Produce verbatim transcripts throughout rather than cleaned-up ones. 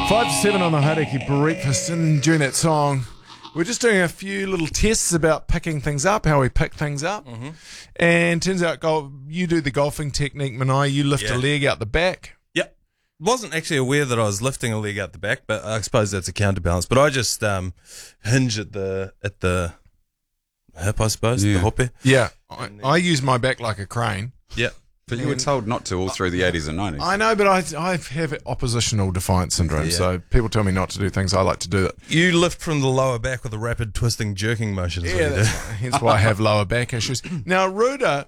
Five to seven on the Hauraki Breakfast, and during that song, we're just doing a few little tests about picking things up, how we pick things up. Mm-hmm. And turns out golf, you do the golfing technique, Manai. You lift Yeah. a leg out the back. Yep. Wasn't actually aware that I was lifting a leg out the back, but I suppose that's a counterbalance. But I just um, hinge at the at the hip, I suppose, Yeah. the hoppe. Yeah, I, I use my back like a crane. Yep. But you were told not to all through the eighties and nineties. I know, but I I have oppositional defiance syndrome, Yeah. so people tell me not to do things. I like to do it. You lift from the lower back with a rapid twisting, jerking motion. is what Yeah, you that's do. right. Hence why I have lower back issues. Now, Ruda,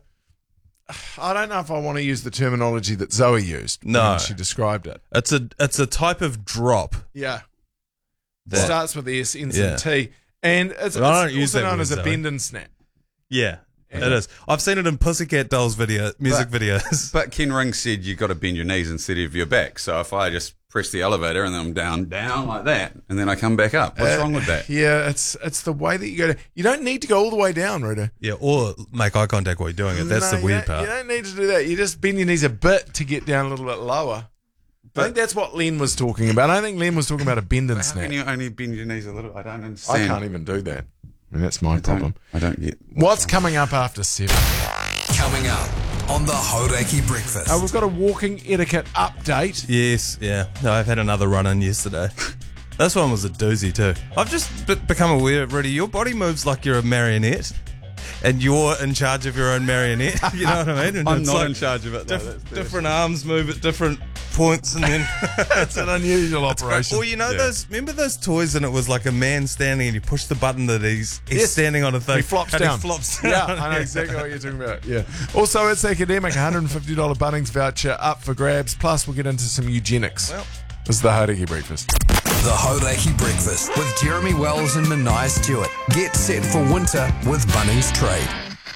I don't know if I want to use the terminology that Zoe used No. when she described it. It's a it's a type of drop. Yeah. That- Starts with the S, ends Yeah. in T. And it's, But I it's don't use also that known word, as a Zoe. bend and snap. Yeah, it is. I've seen it in Pussycat Dolls video, music But- videos. But Ken Ring said you got to bend your knees instead of your back. So if I just press the elevator and then I'm down, down like that, and then I come back up, what's Uh, wrong with that? Yeah, it's it's the way that you go to. You don't need to go all the way down, Ruda. Yeah, or make eye contact while you're doing it. That's No, the you weird don't- part. You don't need to do that. You just bend your knees a bit to get down a little bit lower. I think that's what Len was talking about. I think Len was talking about a bend and How snap. can you only bend your knees a little? I don't I understand. can't even do that. I mean, that's my I problem. don't, I don't get. What's coming up after seven? Coming up on the Hauraki Breakfast. Uh, we've got a walking etiquette update. Yes, yeah. No, I've had another run in yesterday. This one was a doozy too. I've just be- become aware, Rudy, your body moves like you're a marionette, and you're in charge of your own marionette. You know what I mean? And I'm it's not like in charge of it. Though. Diff- That's the different arms move at different points, and then It's an unusual operation. Or you know Yeah. those? Remember those toys, and it was like a man standing, and you push the button that he's he's Yes. standing on a thing. He flops and down. He flops down. Yeah, I know exactly what you're talking about. Yeah. Also, it's academic. one hundred fifty dollars Bunnings voucher up for grabs. Plus, we'll get into some eugenics. Well. This is the Hauraki Breakfast. The Hauraki Breakfast with Jeremy Wells and Manai Stewart. Get set for winter with Bunnings Trade.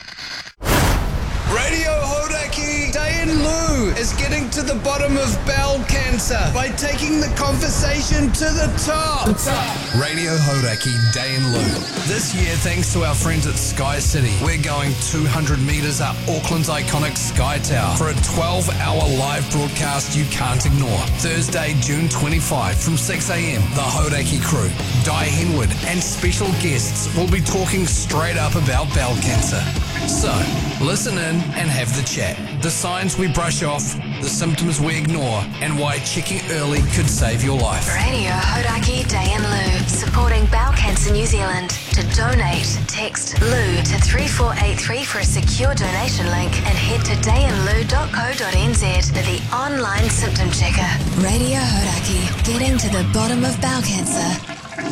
Radio Hauraki, Diane Lou is getting to the bottom of bowel cancer by taking the conversation to the top. Radio Hauraki, Day and Lou. This year, thanks to our friends at Sky City, we're going two hundred metres up Auckland's iconic Sky Tower for a twelve hour live broadcast you can't ignore. Thursday, June twenty-fifth from six a.m, the Hauraki crew, Di Henwood and special guests will be talking straight up about bowel cancer. So, listen in and have the chat. The signs we brush off, the symptoms we ignore, and why checking early could save your life. Radio Hauraki Day and Lou, supporting Bowel Cancer New Zealand. To donate, text LOU to three four eight three for a secure donation link and head to day and lou dot co dot n z for the online symptom checker. Radio Hauraki, getting to the bottom of bowel cancer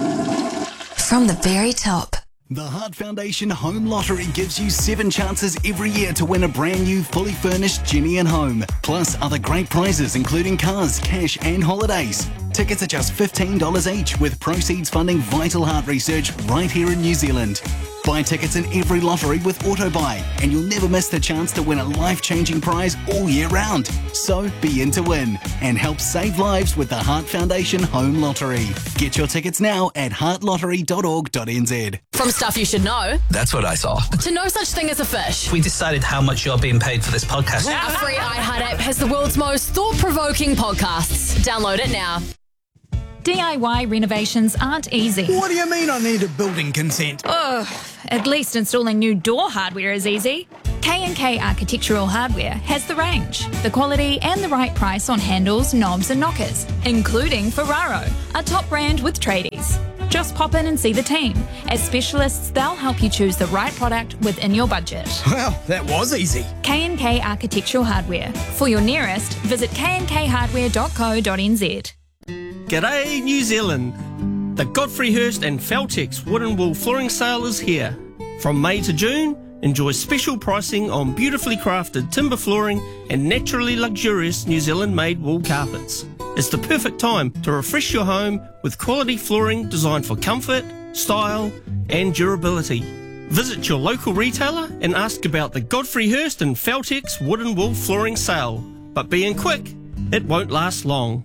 from the very top. The Heart Foundation Home Lottery gives you seven chances every year to win a brand new, fully furnished Jenny and Home. Plus other great prizes including cars, cash and holidays. Tickets are just fifteen dollars each, with proceeds funding vital heart research right here in New Zealand. Buy tickets in every lottery with AutoBuy, and you'll never miss the chance to win a life-changing prize all year round. So be in to win and help save lives with the Heart Foundation Home Lottery. Get your tickets now at heart lottery dot org dot n z. From stuff you should know That's what I saw. to no such thing as a fish. We decided how much you're being paid for this podcast. Our free iHeart app has the world's most thought-provoking podcasts. Download it now. D I Y renovations aren't easy. What do you mean I need a building consent? Ugh, at least installing new door hardware is easy. K and K Architectural Hardware has the range, the quality and the right price on handles, knobs and knockers, including Ferraro, a top brand with tradies. Just pop in and see the team. As specialists, they'll help you choose the right product within your budget. Well, that was easy. K and K Architectural Hardware. For your nearest, visit k and k hardware dot co dot n z. G'day, New Zealand. The Godfrey Hirst and Feltex Wooden Wool Flooring Sale is here. From May to June, enjoy special pricing on beautifully crafted timber flooring and naturally luxurious New Zealand-made wool carpets. It's the perfect time to refresh your home with quality flooring designed for comfort, style and durability. Visit your local retailer and ask about the Godfrey Hirst and Feltex Wooden Wool Flooring Sale. But being quick, it won't last long.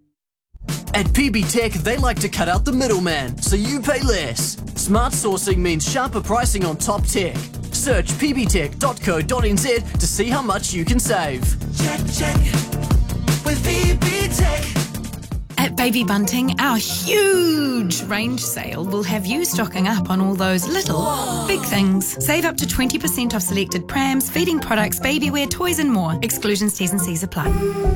At P B Tech, they like to cut out the middleman, so you pay less. Smart sourcing means sharper pricing on top tech. Search p b tech dot co dot n z to see how much you can save. Check, check with P B Tech. At At Baby Bunting, our huge range sale will have you stocking up on all those little, big things. Save up to twenty percent off selected prams, feeding products, baby wear, toys and more. Exclusions, T's and C's apply.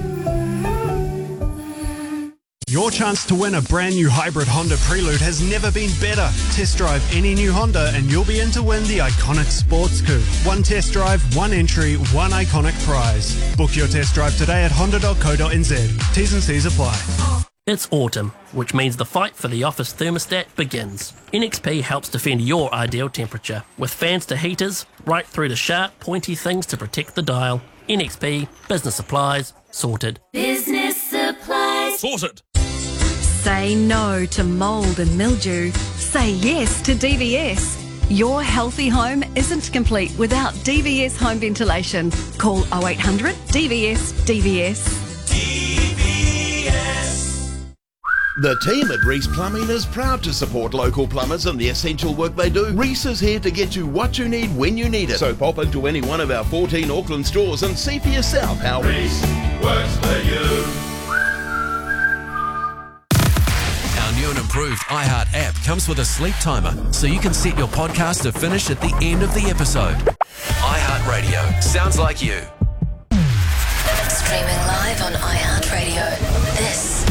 Your chance to win a brand new hybrid Honda Prelude has never been better. Test drive any new Honda and you'll be in to win the iconic Sports Coupe. One test drive, one entry, one iconic prize. Book your test drive today at honda dot co dot n z. T's and C's apply. It's autumn, which means the fight for the office thermostat begins. N X P helps defend your ideal temperature, with fans to heaters, right through to sharp, pointy things to protect the dial. N X P, business supplies, sorted. Business supplies. Sorted. Say no to mould and mildew. Say yes to D V S. Your healthy home isn't complete without D V S home ventilation. Call oh eight hundred D V S D V S. D V S. The team at Reese Plumbing is proud to support local plumbers and the essential work they do. Reese is here to get you what you need when you need it. So pop into any one of our fourteen Auckland stores and see for yourself how Reese works for you. New and improved iHeart app comes with a sleep timer, so you can set your podcast to finish at the end of the episode. iHeart Radio sounds like you. Streaming live on iHeartRadio. This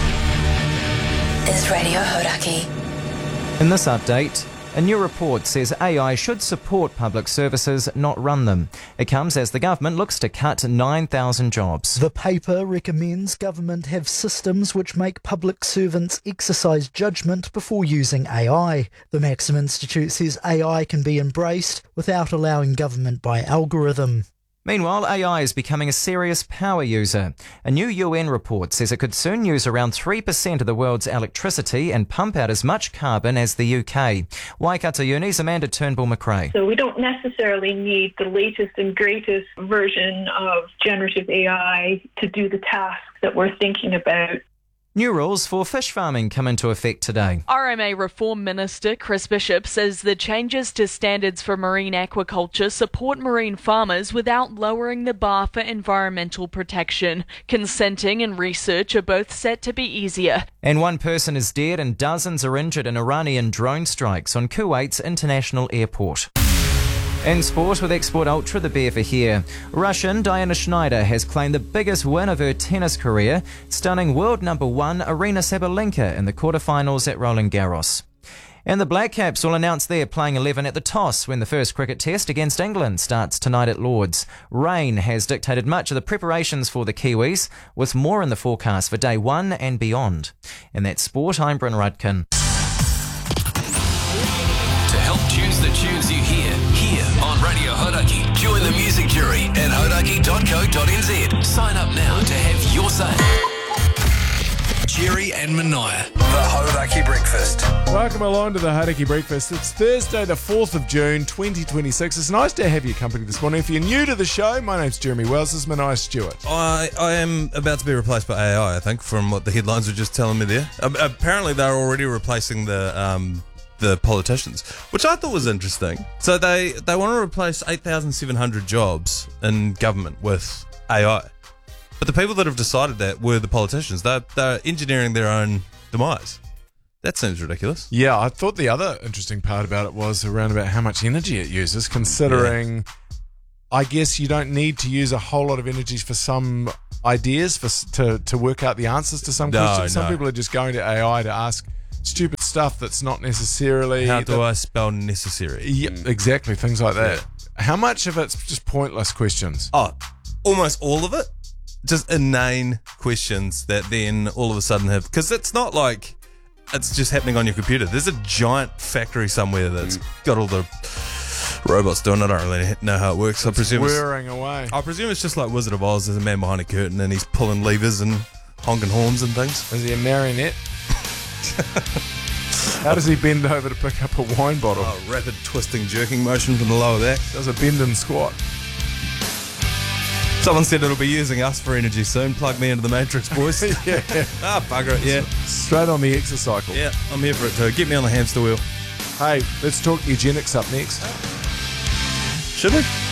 is Radio Hodaki. In this update, a new report says A I should support public services, not run them. It comes as the government looks to cut nine thousand jobs. The paper recommends government have systems which make public servants exercise judgment before using A I. The Maxim Institute says A I can be embraced without allowing government by algorithm. Meanwhile, A I is becoming a serious power user. A new U N report says it could soon use around three percent of the world's electricity and pump out as much carbon as the U K. Waikato Uni's Amanda Turnbull-McRae. So we don't necessarily need the latest and greatest version of generative A I to do the tasks that we're thinking about. New rules for fish farming come into effect today. R M A Reform Minister Chris Bishop says the changes to standards for marine aquaculture support marine farmers without lowering the bar for environmental protection. Consenting and research are both set to be easier. And one person is dead and dozens are injured in Iranian drone strikes on Kuwait's international airport. In sport, with Export Ultra, the bear for here. Russian Diana Schneider has claimed the biggest win of her tennis career, stunning world number one Aryna Sabalenka in the quarterfinals at Roland Garros. And the Black Caps will announce their playing eleven at the toss when the first cricket test against England starts tonight at Lord's. Rain has dictated much of the preparations for the Kiwis, with more in the forecast for day one and beyond. And that's sport, I'm Bryn Rudkin. To help choose the tunes you hear, here on Radio Hodaki, join the music jury at hodaki dot co dot n z. Sign up now to have your say. Jerry and Mania, the Hodaki Breakfast. Welcome along to the Hodaki Breakfast. It's Thursday, the fourth of June, twenty twenty-six. It's nice to have your company this morning. If you're new to the show, my name's Jeremy Wells. This is Mania Stewart. I, I am about to be replaced by A I, I think, from what the headlines were just telling me there. Um, apparently, they're already replacing the... Um, the politicians, which I thought was interesting. So they, they want to replace eight thousand seven hundred jobs in government with A I. But the people that have decided that were the politicians. They're, they're engineering their own demise. That seems ridiculous. Yeah, I thought the other interesting part about it was around about how much energy it uses, considering... Yeah. I guess you don't need to use a whole lot of energy for some ideas for to, to work out the answers to some no, questions. Some no. people are just going to A I to ask stupid stuff that's not necessarily... How do that, I spell necessary? Yeah, exactly, things like that. Yeah. How much of it's just pointless questions? Oh, almost all of it. Just inane questions that then all of a sudden have... Because it's not like it's just happening on your computer. There's a giant factory somewhere that's mm. got all the robots doing it. I don't really know how it works. I presume whirring away. I presume it's just like Wizard of Oz. There's a man behind a curtain and he's pulling levers and honking horns and things. Is he a marionette? How does he bend over to pick up a wine bottle? Oh, rapid twisting, jerking motion from the lower back. Does a bend and squat. Someone said it'll be using us for energy soon. Plug me into the Matrix, boys. Yeah. Ah, bugger it, yeah. Straight on the exocycle. Yeah, I'm here for it too. Get me on the hamster wheel. Hey, let's talk eugenics up next. Should we?